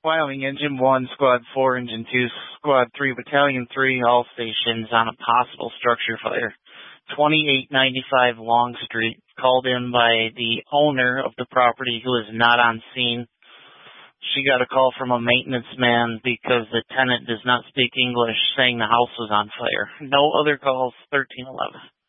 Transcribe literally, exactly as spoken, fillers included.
Wyoming Engine one, Squad four, Engine two, Squad three, Battalion three, all stations on a possible structure fire. twenty-eight ninety-five Long Street, called in by the owner of the property who is not on scene. She got a call from a maintenance man because the tenant does not speak English, saying the house was on fire. No other calls, thirteen eleven.